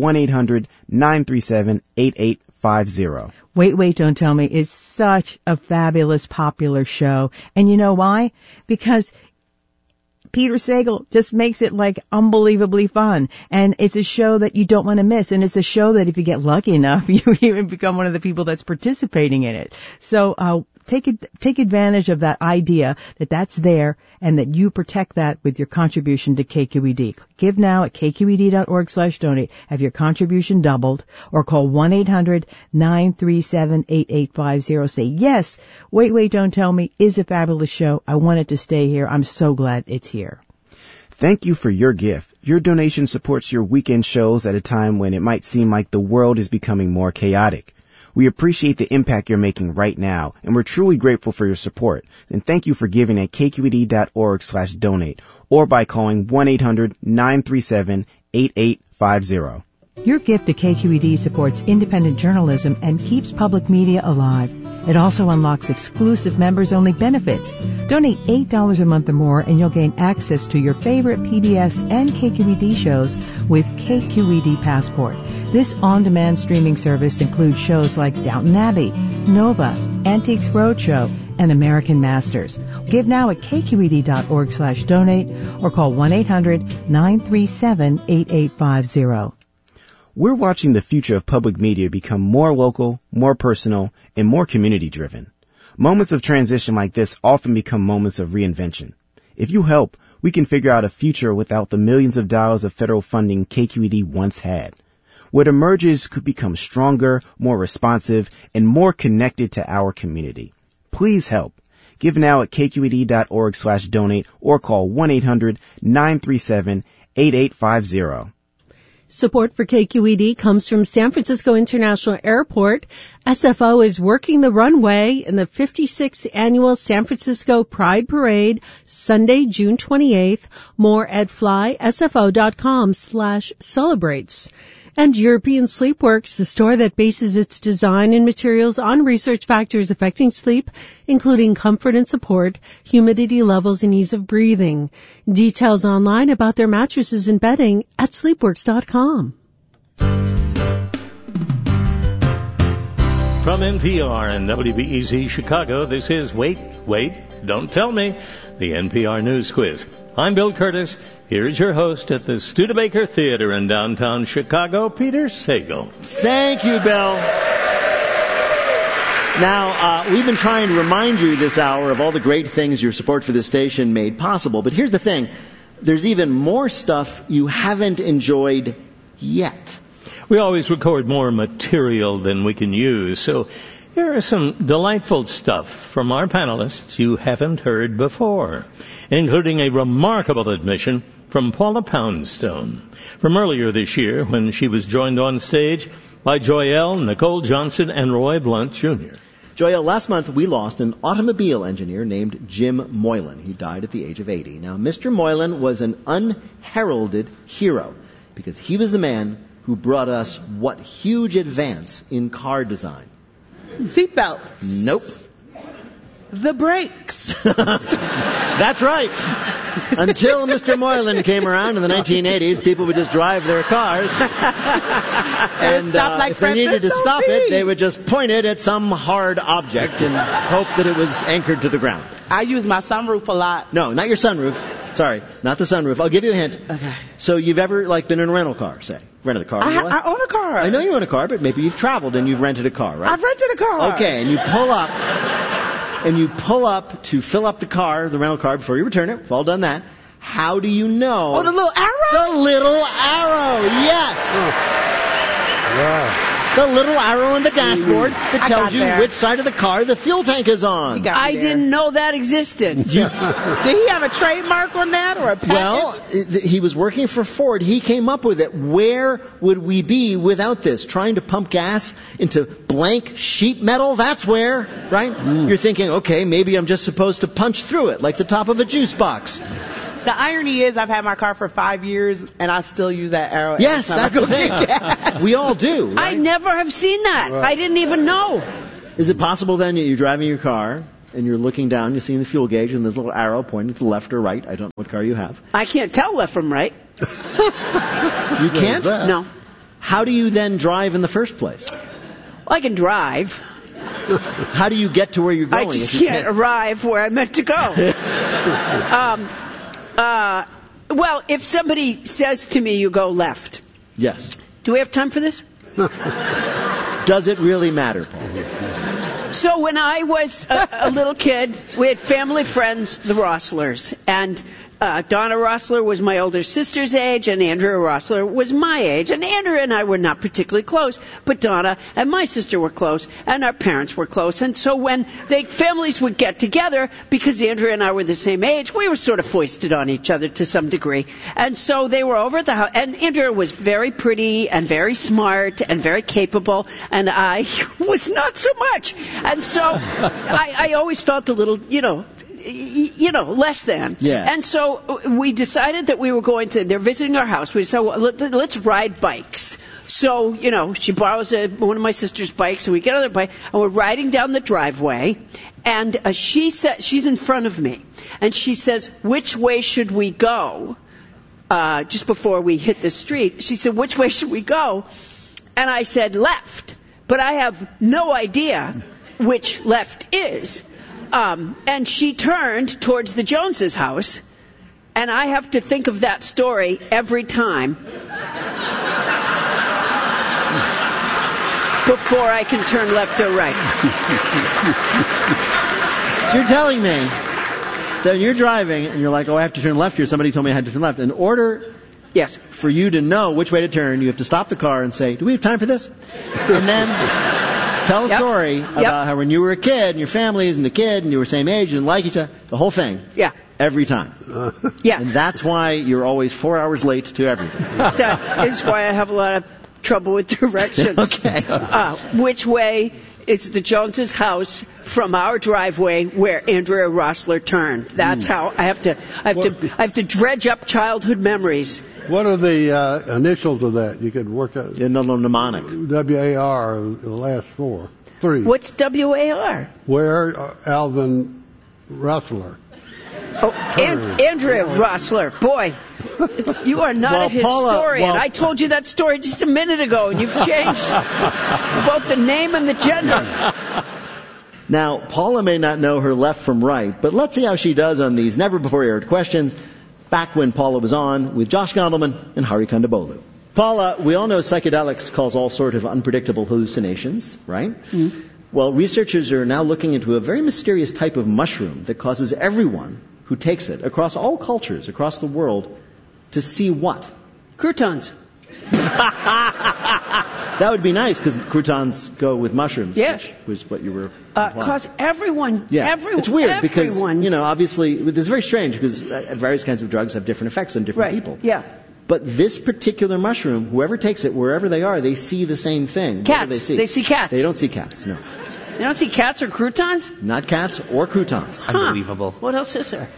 1-800-937-8850. Wait, Don't Tell Me is such a fabulous, popular show. And you know why? Because Peter Sagal just makes it like unbelievably fun. And it's a show that you don't want to miss. And it's a show that if you get lucky enough, you even become one of the people that's participating in it. So, take advantage of that idea that that's there and that you protect that with your contribution to KQED. Give now at kqed.org/donate. Have your contribution doubled or call 1-800-937-8850. Say, yes, Wait, Don't Tell Me is a fabulous show. I want it to stay here. I'm so glad it's here. Thank you for your gift. Your donation supports your weekend shows at a time when it might seem like the world is becoming more chaotic. We appreciate the impact you're making right now, and we're truly grateful for your support. And thank you for giving at kqed.org/donate or by calling 1-800-937-8850. Your gift to KQED supports independent journalism and keeps public media alive. It also unlocks exclusive members-only benefits. Donate $8 a month or more and you'll gain access to your favorite PBS and KQED shows with KQED Passport. This on-demand streaming service includes shows like Downton Abbey, Nova, Antiques Roadshow, and American Masters. Give now at kqed.org/donate or call 1-800-937-8850. We're watching the future of public media become more local, more personal, and more community-driven. Moments of transition like this often become moments of reinvention. If you help, we can figure out a future without the millions of dollars of federal funding KQED once had. What emerges could become stronger, more responsive, and more connected to our community. Please help. Give now at kqed.org/donate or call 1-800-937-8850. Support for KQED comes from San Francisco International Airport. SFO is working the runway in the 56th annual San Francisco Pride Parade, Sunday, June 28th. More at flysfo.com/celebrates. And European Sleepworks, the store that bases its design and materials on research factors affecting sleep, including comfort and support, humidity levels, and ease of breathing. Details online about their mattresses and bedding at sleepworks.com. From NPR and WBEZ Chicago, this is Wait, Don't Tell Me, the NPR News Quiz. I'm Bill Curtis. Here's your host at the Studebaker Theater in downtown Chicago, Peter Sagal. Thank you, Bill. Now, we've been trying to remind you this hour of all the great things your support for this station made possible. But here's the thing. There's even more stuff you haven't enjoyed yet. We always record more material than we can use, so here are some delightful stuff from our panelists you haven't heard before, including a remarkable admission from Paula Poundstone from earlier this year when she was joined on stage by Joyelle, Nicole Johnson, and Roy Blunt, Jr. Joyelle, last month we lost an automobile engineer named Jim Moylan. He died at the age of 80. Now, Mr. Moylan was an unheralded hero because he was the man who brought us what huge advance in car design? Seatbelt. Nope. The brakes. That's right. Until Mr. Moylan came around in the 1980s, people would just drive their cars. And if they needed to stop it, they would just point it at some hard object and hope that it was anchored to the ground. I use my sunroof a lot. No, not your sunroof. Sorry, not the sunroof. I'll give you a hint. Okay. So you've ever been in a rental car, say? Rented a car? I own a car. I know you own a car, but maybe you've traveled and you've rented a car, right? I've rented a car. Okay, and you pull up and you pull up to fill up the rental car, before you return it. We've all done that. How do you know? Oh, the little arrow? The little arrow, yes. Wow. The little arrow on the dashboard that tells you which side of the car the fuel tank is on. I didn't know that existed. Did he have a trademark on that or a patent? Well, he was working for Ford. He came up with it. Where would we be without this? Trying to pump gas into blank sheet metal? That's where, right? You're thinking, okay, maybe I'm just supposed to punch through it like the top of a juice box. The irony is I've had my car for 5 years and I still use that arrow. Yes, that's the thing. We all do. Right? I never have seen that. Right. I didn't even know. Is it possible then that you're driving your car and you're looking down, you're seeing the fuel gauge and there's a little arrow pointing to the left or right? I don't know what car you have. I can't tell left from right. You can't? No. How do you then drive in the first place? Well, I can drive. How do you get to where you're going? I just can't arrive where I'm meant to go. Well, if somebody says to me, you go left. Yes. Do we have time for this? Does it really matter, Paul? So when I was a little kid, we had family friends, the Rosslers, and Donna Rossler was my older sister's age, and Andrea Rossler was my age. And Andrea and I were not particularly close, but Donna and my sister were close, and our parents were close. And so when families would get together, because Andrea and I were the same age, we were sort of foisted on each other to some degree. And so they were over at the house, and Andrea was very pretty and very smart and very capable, and I was not so much. And so I always felt a little, less than. Yes. And so we decided that we were they're visiting our house. We said, well, let's ride bikes. So, she borrows one of my sister's bikes, and we get on the bike, and we're riding down the driveway, and she's in front of me, and she says, which way should we go? Just before we hit the street, she said, which way should we go? And I said, left. But I have no idea which left is. And she turned towards the Joneses' house, and I have to think of that story every time before I can turn left or right. So you're telling me that you're driving, and you're like, I have to turn left here. Somebody told me I had to turn left. In order for you to know which way to turn, you have to stop the car and say, do we have time for this? And then tell a story about how when you were a kid and your families and the kid and you were same age and didn't like each other, the whole thing. Yeah. Every time. Yes. And that's why you're always 4 hours late to everything. That is why I have a lot of trouble with directions. Okay. Which way is the Joneses' house from our driveway where Andrea Rossler turned? That's how I have to dredge up childhood memories. What are the initials of that? You could work out. Mnemonic. WAR, the last three. What's WAR? Where Alvin Rossler. Oh, Andrea Rossler. Boy, you are not a historian. I told you that story just a minute ago, and you've changed both the name and the gender. Now, Paula may not know her left from right, but let's see how she does on these never-before-aired questions back when Paula was on with Josh Gondelman and Hari Kondabolu. Paula, we all know psychedelics cause all sorts of unpredictable hallucinations, right? Mm-hmm. Well, researchers are now looking into a very mysterious type of mushroom that causes everyone who takes it across all cultures, across the world, to see what? Croutons. That would be nice, because croutons go with mushrooms, which was what you were implying. Because everyone, it's weird, because, obviously, this is very strange, because various kinds of drugs have different effects on different people. Yeah. But this particular mushroom, whoever takes it, wherever they are, they see the same thing. Cats. What do they see? They see cats. They don't see cats, no. You don't see cats or croutons? Not cats or croutons. Unbelievable. What else is there?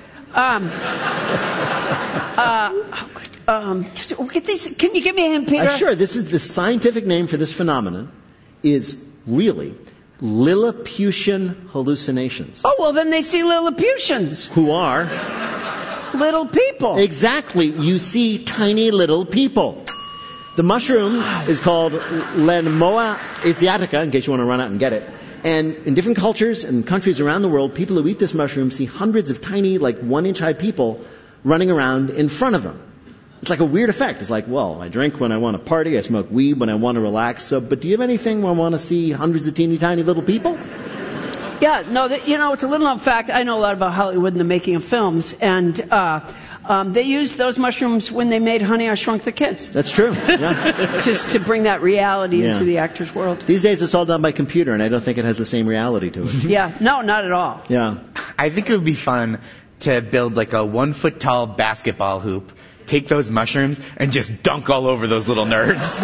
Get these. Can you give me a hint, Peter? Sure. This is the scientific name for this phenomenon is really Lilliputian hallucinations. Oh, well, then they see Lilliputians. Who are? Little people. Exactly. You see tiny little people. The mushroom is called Lenmoa asiatica, in case you want to run out and get it. And in different cultures and countries around the world, people who eat this mushroom see hundreds of tiny, 1-inch high people running around in front of them. It's like a weird effect. It's like, well, I drink when I want to party, I smoke weed when I want to relax. But do you have anything where I want to see hundreds of teeny tiny little people? Yeah, no, it's a little known fact. I know a lot about Hollywood and the making of films, and they used those mushrooms when they made Honey, I Shrunk the Kids. That's true. Yeah. Just to bring that reality into the actor's world. These days it's all done by computer, and I don't think it has the same reality to it. Yeah, no, not at all. Yeah. I think it would be fun to build like a 1 foot tall basketball hoop, take those mushrooms, and just dunk all over those little nerds.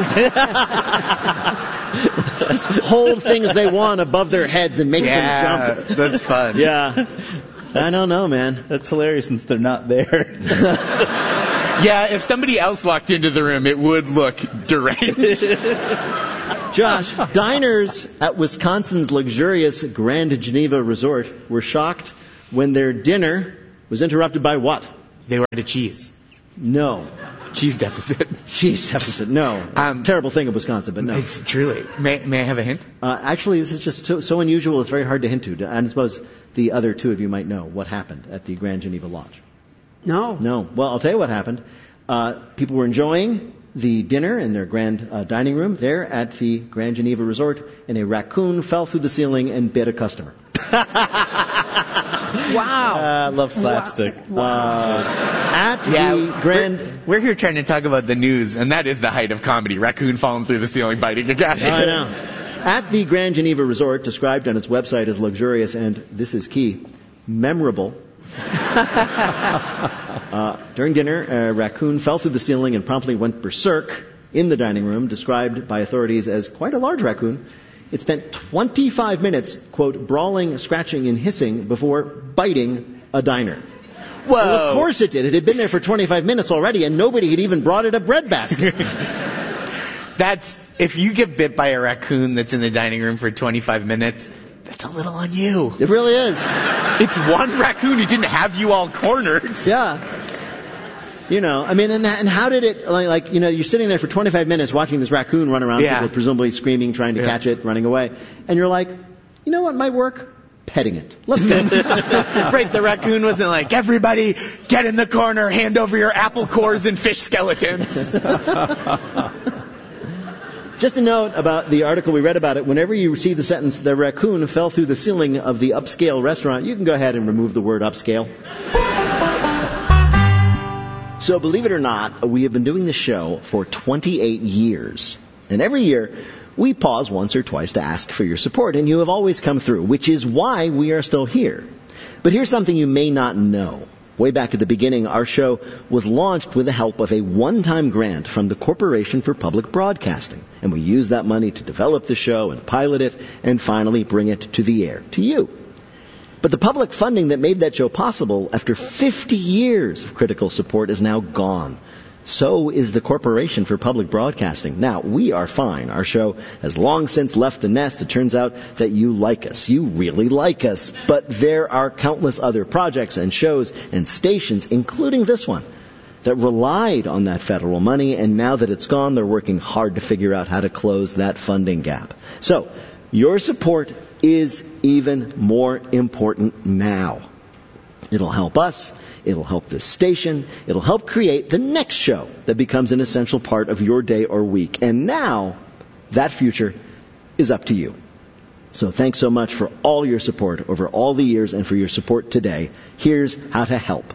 Just hold things they want above their heads and make them jump. That's fun. Yeah. I don't know, man. That's hilarious since they're not there. Yeah, if somebody else walked into the room, it would look deranged. Josh, diners at Wisconsin's luxurious Grand Geneva Resort were shocked when their dinner was interrupted by what? They were at a cheese. No. Cheese deficit. Cheese deficit, no. Terrible thing of Wisconsin, but no. It's truly. May I have a hint? Actually, this is just so unusual, it's very hard to hint to. And I suppose the other two of you might know what happened at the Grand Geneva Lodge. No. No. Well, I'll tell you what happened. People were enjoying the dinner in their grand dining room there at the Grand Geneva Resort, and a raccoon fell through the ceiling and bit a customer. Wow. I love slapstick. At the Grand... We're here trying to talk about the news, and that is the height of comedy. Raccoon falling through the ceiling, biting a guy. I know. At the Grand Geneva Resort, described on its website as luxurious and, this is key, memorable. During dinner, a raccoon fell through the ceiling and promptly went berserk in the dining room, described by authorities as quite a large raccoon. It spent 25 minutes, quote, brawling, scratching, and hissing before biting a diner. Whoa. Well, of course it did. It had been there for 25 minutes already, and nobody had even brought it a bread basket. If you get bit by a raccoon that's in the dining room for 25 minutes, that's a little on you. It really is. It's one raccoon who didn't have you all cornered. Yeah. You know, I mean, and how did it, like, you know, you're sitting there for 25 minutes watching this raccoon run around, people presumably screaming, trying to catch it, running away, and you're like, you know what might work? Petting it. Let's go. Right, the raccoon wasn't like, everybody get in the corner, hand over your apple cores and fish skeletons. Just a note about the article we read about it. Whenever you see the sentence, the raccoon fell through the ceiling of the upscale restaurant, you can go ahead and remove the word upscale. So believe it or not, we have been doing this show for 28 years. And every year, we pause once or twice to ask for your support, and you have always come through, which is why we are still here. But here's something you may not know. Way back at the beginning, our show was launched with the help of a one-time grant from the Corporation for Public Broadcasting. And we used that money to develop the show and pilot it and finally bring it to the air, to you. But the public funding that made that show possible after 50 years of critical support is now gone. So is the Corporation for Public Broadcasting. Now, we are fine. Our show has long since left the nest. It turns out that you like us. You really like us. But there are countless other projects and shows and stations, including this one, that relied on that federal money. And now that it's gone, they're working hard to figure out how to close that funding gap. So, your support is even more important now. It'll help us. It'll help this station. It'll help create the next show that becomes an essential part of your day or week. And now, that future is up to you. So thanks so much for all your support over all the years and for your support today. Here's how to help.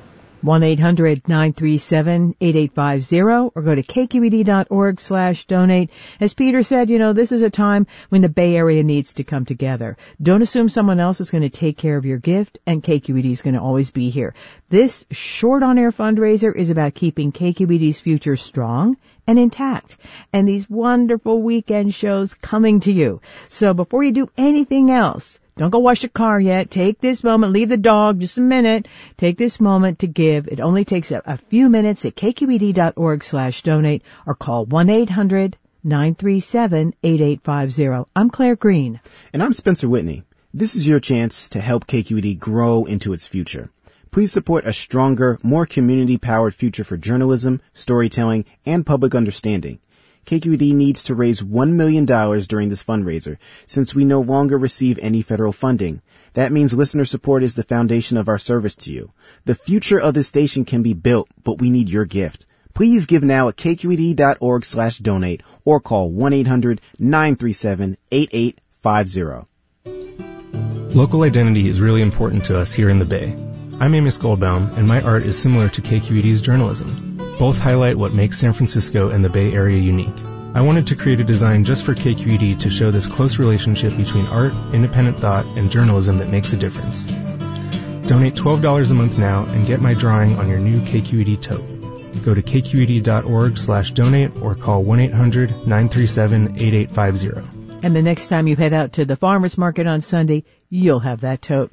1-800-937-8850 or go to kqed.org/donate. As Peter said, you know, this is a time when the Bay Area needs to come together. Don't assume someone else is going to take care of your gift, and KQED is going to always be here. This short on-air fundraiser is about keeping KQED's future strong and intact, and these wonderful weekend shows coming to you. So before you do anything else, don't go wash your car yet. Take this moment. Leave the dog just a minute. Take this moment to give. It only takes a few minutes at kqed.org/donate or call 1-800-937-8850. I'm Claire Green. And I'm Spencer Whitney. This is your chance to help KQED grow into its future. Please support a stronger, more community-powered future for journalism, storytelling, and public understanding. KQED needs to raise $1 million during this fundraiser, since we no longer receive any federal funding. That means listener support is the foundation of our service to you. The future of this station can be built, but we need your gift. Please give now at kqed.org/donate or call 1-800-937-8850. Local identity is really important to us here in the Bay. I'm Amos Goldbaum, and my art is similar to KQED's journalism. Both highlight what makes San Francisco and the Bay Area unique. I wanted to create a design just for KQED to show this close relationship between art, independent thought, and journalism that makes a difference. Donate $12 a month now and get my drawing on your new KQED tote. Go to kqed.org/donate or call 1-800-937-8850. And the next time you head out to the farmer's market on Sunday, you'll have that tote.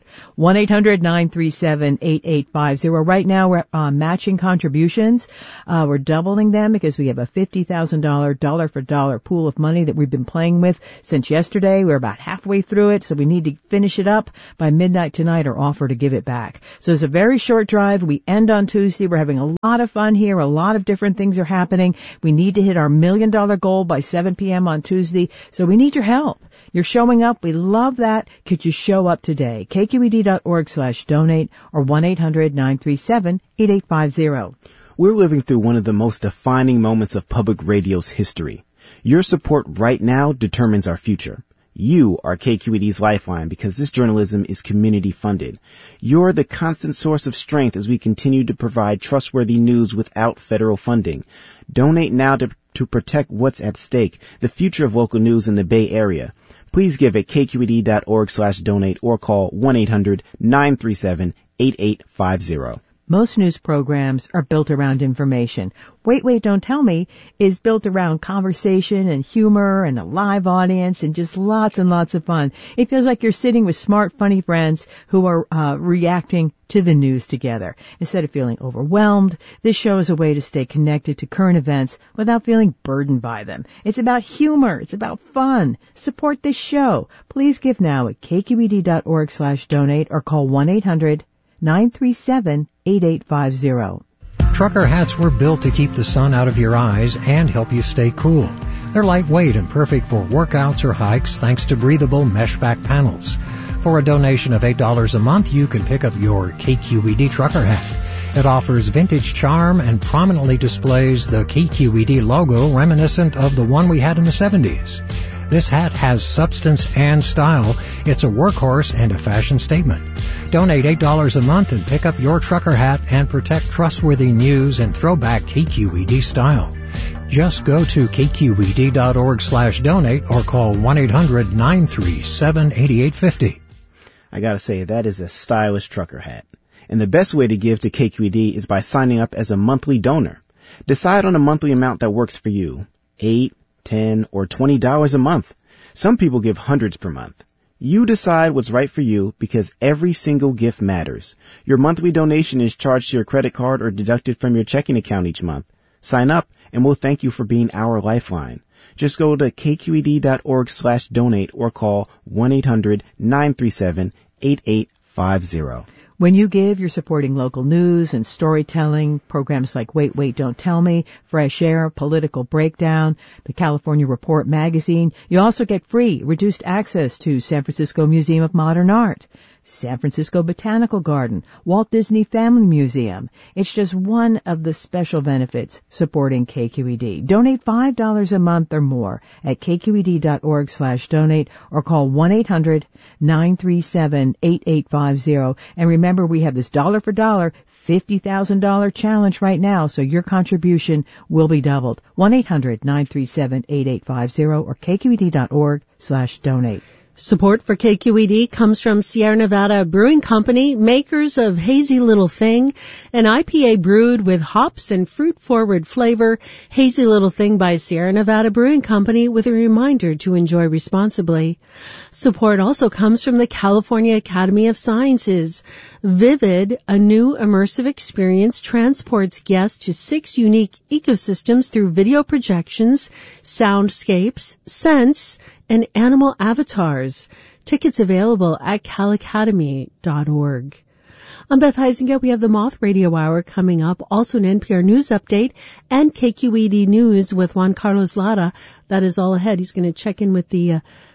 1-800-937-8850. Right now we're matching contributions. We're doubling them because we have a $50,000 dollar for dollar pool of money that we've been playing with since yesterday. We're about halfway through it, so we need to finish it up by midnight tonight or offer to give it back. So it's a very short drive. We end on Tuesday. We're having a lot of fun here. A lot of different things are happening. We need to hit our $1 million goal by 7 p.m. on Tuesday, so we need your help. You're showing up. We love that. Could you show up today? KQED.org/donate or 1-800-937-8850. We're living through one of the most defining moments of public radio's history. Your support right now determines our future. You are KQED's lifeline because this journalism is community funded. You're the constant source of strength as we continue to provide trustworthy news without federal funding. Donate now to protect what's at stake, the future of local news in the Bay Area. Please give at kqed.org/donate or call 1-800-937-8850. Most news programs are built around information. Wait, Don't Tell Me is built around conversation and humor and a live audience and just lots and lots of fun. It feels like you're sitting with smart, funny friends who are reacting to the news together. Instead of feeling overwhelmed, this show is a way to stay connected to current events without feeling burdened by them. It's about humor. It's about fun. Support this show. Please give now at kqed.org/donate or call 1-800-937-8850. Trucker hats were built to keep the sun out of your eyes and help you stay cool. They're lightweight and perfect for workouts or hikes thanks to breathable mesh back panels. For a donation of $8 a month, you can pick up your KQED trucker hat. It offers vintage charm and prominently displays the KQED logo reminiscent of the one we had in the 70s. This hat has substance and style. It's a workhorse and a fashion statement. Donate $8 a month and pick up your trucker hat and protect trustworthy news and throwback KQED style. Just go to kqed.org/donate or call 1-800-937-8850. I gotta say, that is a stylish trucker hat. And the best way to give to KQED is by signing up as a monthly donor. Decide on a monthly amount that works for you. $8, $10, or $20 a month. Some people give hundreds per month. You decide what's right for you because every single gift matters. Your monthly donation is charged to your credit card or deducted from your checking account each month. Sign up and we'll thank you for being our lifeline. Just go to kqed.org/donate or call 1-800-937-8850. When you give, you're supporting local news and storytelling, programs like Wait, Don't Tell Me, Fresh Air, Political Breakdown, the California Report magazine. You also get free, reduced access to San Francisco Museum of Modern Art, San Francisco Botanical Garden, Walt Disney Family Museum. It's just one of the special benefits supporting KQED. Donate $5 a month or more at kqed.org/donate or call 1-800-937-8850. And remember, we have this dollar for dollar $50,000 challenge right now, so your contribution will be doubled. 1-800-937-8850 or kqed.org/donate. Support for KQED comes from Sierra Nevada Brewing Company, makers of Hazy Little Thing, an IPA brewed with hops and fruit-forward flavor. Hazy Little Thing by Sierra Nevada Brewing Company, with a reminder to enjoy responsibly. Support also comes from the California Academy of Sciences. Vivid, a new immersive experience, transports guests to 6 unique ecosystems through video projections, soundscapes, scents, and animal avatars. Tickets available at calacademy.org. I'm Beth Heisinger. We have the Moth Radio Hour coming up, also an NPR News Update and KQED News with Juan Carlos Lara. That is all ahead. He's going to check in with the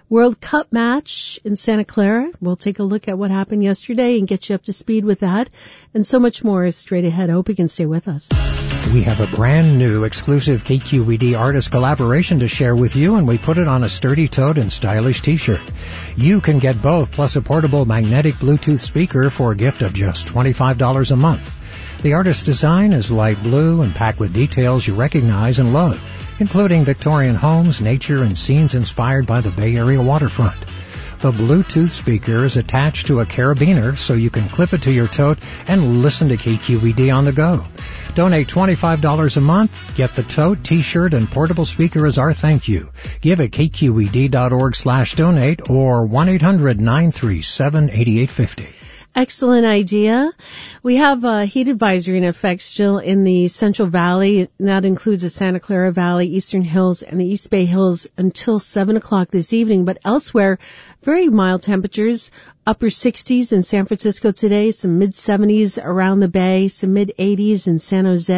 World Cup match in Santa Clara. We'll take a look at what happened yesterday and get you up to speed with that. And so much more is straight ahead. I hope you can stay with us. We have a brand new exclusive KQED artist collaboration to share with you, and we put it on a sturdy-toed and stylish t-shirt. You can get both, plus a portable magnetic Bluetooth speaker for a gift of just $25 a month. The artist's design is light blue and packed with details you recognize and love, including Victorian homes, nature, and scenes inspired by the Bay Area waterfront. The Bluetooth speaker is attached to a carabiner so you can clip it to your tote and listen to KQED on the go. Donate $25 a month. Get the tote, t-shirt, and portable speaker as our thank you. Give at kqed.org/donate or 1-800-937-8850. Excellent idea. We have a heat advisory in effect still in the Central Valley. That includes the Santa Clara Valley, Eastern Hills, and the East Bay Hills until 7 o'clock this evening. But elsewhere, very mild temperatures, upper 60s in San Francisco today, some mid-70s around the Bay, some mid-80s in San Jose.